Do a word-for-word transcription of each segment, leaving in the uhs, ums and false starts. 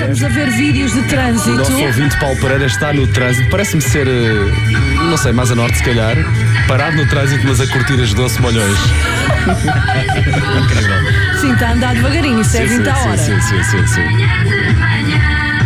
Estamos a ver vídeos de trânsito. O nosso ouvinte Paulo Pereira está no trânsito. Parece-me ser, não sei, mais a norte se calhar, parado no trânsito, mas a curtir as doce molhões. Incrível. Sim, está a andar devagarinho, isso é vinte a hora. Sim, sim, sim, sim, sim.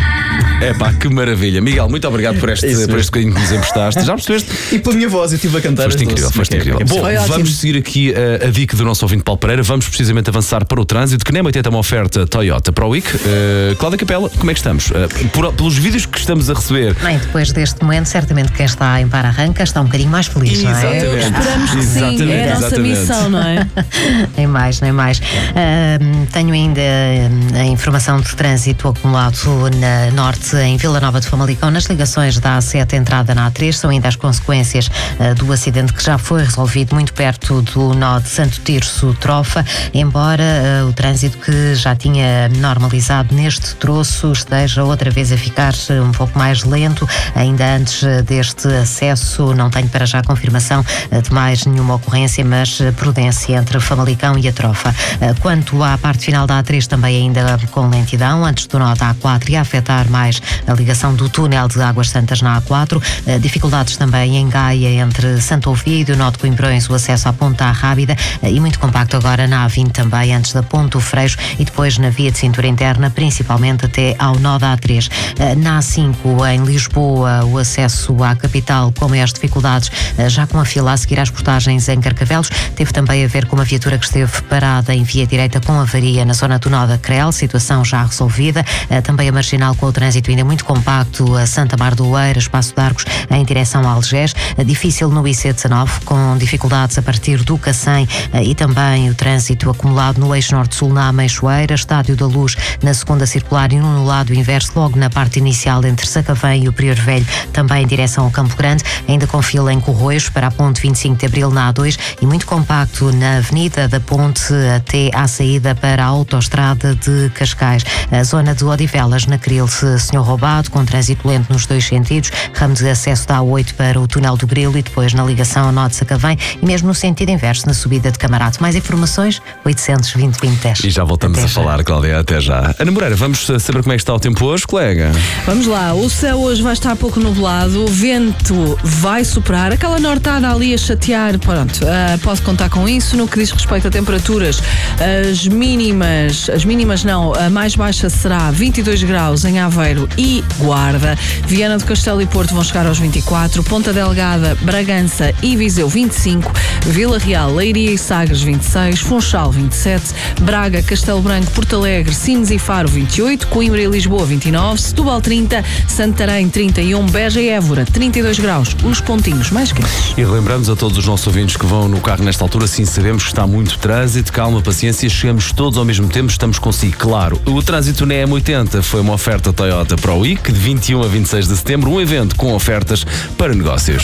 É pá, que maravilha. Miguel, muito obrigado por este, por este bocadinho que nos emprestaste. Já percebeste? E pela minha voz, eu estive a cantar. Foste incrível, foste incrível. Bom, Foi vamos ótimo. seguir aqui a, a dica do nosso ouvinte Paulo Pereira. Vamos precisamente avançar para o trânsito, que nem oitenta é uma oferta Toyota Pro Week. Uh, Cláudia Capela, como é que estamos? Uh, por, pelos vídeos que estamos a receber. Bem, depois deste momento, certamente quem está em para-arranca está um bocadinho mais feliz, não é? Exatamente. Esperamos que sim, Exatamente, é a nossa exatamente. missão, não é? Nem mais, nem mais. Ahm, tenho ainda a informação de trânsito acumulado na Norte, em Vila Nova de Famalicão, nas ligações da A sete, entrada na A três, são ainda as consequências ah, do acidente que já foi resolvido muito perto do nó de Santo Tirso-Trofa, embora ah, o trânsito que já tinha normalizado neste troço esteja outra vez a ficar um pouco mais lento, ainda antes deste acesso. Não tenho para já confirmação ah, de mais nenhuma ocorrência, mas ah, prudência entre Famalicão e a Trofa. Ah, Quanto à parte final da A três, também ainda com lentidão, antes do nó da A quatro, e a afetar mais a ligação do túnel de Águas Santas na A quatro. Uh, dificuldades também em Gaia, entre Santo Ovídio, nó de Coimbrões, o acesso à Ponta Rábida, uh, e muito compacto agora na A vinte também, antes da Ponte do Freixo, e depois na via de cintura interna, principalmente até ao nó da A três. Uh, na A cinco, em Lisboa, o acesso à capital com maiores dificuldades, uh, já com a fila a seguir às portagens em Carcavelos. Teve também a ver com uma viatura que esteve parada em via direita com avaria na zona do nó da Crel, situação já resolvida. Uh, também a marginal com o trânsito ainda muito compacto, a Santa Mar do Oeira, Espaço de Arcos, em direção a Algés. Difícil no I C dezanove, com dificuldades a partir do Cacém, e também o trânsito acumulado no eixo norte-sul na Ameixoeira, Estádio da Luz na segunda circular e no lado inverso, logo na parte inicial entre Sacavém e o Prior Velho, também em direção ao Campo Grande, ainda com fila em Corroios para a ponte vinte e cinco de Abril na A dois, e muito compacto na Avenida da Ponte até à saída para a autoestrada de Cascais. A zona de Odivelas, na Cril, Senhor Roubado, com trânsito lento nos dois sentidos, ramo de acesso da A oito para o túnel do Grilo e depois na ligação ao nó de Sacavém, e mesmo no sentido inverso na subida de Camarate. Mais informações, oitocentos e vinte, vinte, dez. E já voltamos Até a já. falar, Cláudia, até já. Ana Moreira, vamos saber como é que está o tempo hoje, colega? Vamos lá, o céu hoje vai estar pouco nublado, o vento vai soprar, aquela nortada ali a chatear, pronto, uh, pode contar com isso. No que diz respeito a temperaturas, as mínimas, as mínimas não, a mais baixa será vinte e dois graus em Aveiro e Guarda, Viana do Castelo e Porto vão chegar aos vinte e quatro, Ponta Delgada, Bragança e Viseu vinte e cinco, Vila Real, Leiria e Sagres vinte e seis, Funchal vinte e sete, Braga, Castelo Branco, Porto Alegre, Sines e Faro vinte e oito, Coimbra e Lisboa vinte e nove, Setúbal trinta, Santarém trinta e um, Beja e Évora trinta e dois graus, os pontinhos mais quentes. E lembramos a todos os nossos ouvintes que vão no carro nesta altura, sim, sabemos que está muito trânsito, calma, paciência, chegamos todos ao mesmo tempo, estamos consigo, claro. O trânsito na M oitenta foi uma oferta Toyota Pro Week, de vinte e um a vinte e seis de setembro, um evento com ofertas para negócios.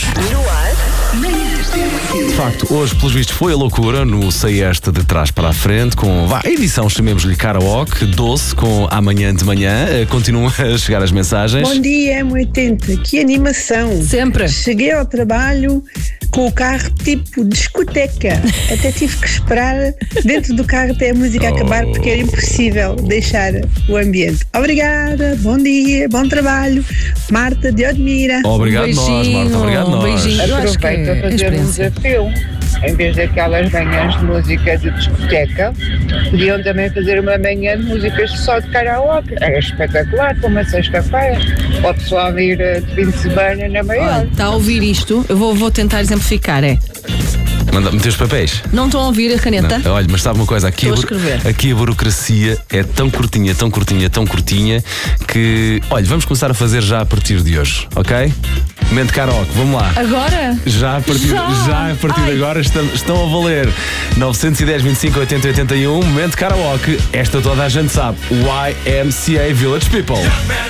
De facto, hoje, pelos vistos, foi a loucura no Sei Esta de trás para a frente, com vá, a edição, chamemos-lhe karaoke, doce, com amanhã de manhã. Eh, Continuam a chegar as mensagens. Bom dia, M oitenta, que animação! Sempre. Cheguei ao trabalho com o carro tipo discoteca. Até tive que esperar dentro do carro até a música acabar, porque era impossível deixar o ambiente. Obrigada, bom dia, bom trabalho. Marta de Odmira. Obrigado nós, Beijinho, Marta, obrigado nós. beijinho. Eu acho que Aproveita é para fazer um experiência. desafio. Em vez daquelas manhãs de música de discoteca, podiam também fazer uma manhã de músicas só de karaoke. Era espetacular, para uma sexta-feira. Para o pessoal ir eh, de fim de semana na maior. Olha, está a ouvir isto? Eu vou, vou tentar exemplificar, é. Manda meter os papéis. Não estão a ouvir a caneta? Não, olha, mas sabe uma coisa, aqui a, Estou a buro- escrever. aqui a burocracia é tão curtinha, tão curtinha, tão curtinha que, olha, vamos começar a fazer já a partir de hoje, ok? Momento karaoke, vamos lá. Agora? Já a partir, Já? já a partir de Ai. agora estão, estão a valer nove um zero, vinte e cinco, oitenta, oitenta e um. Momento karaoke, esta toda a gente sabe. Y M C A Village People.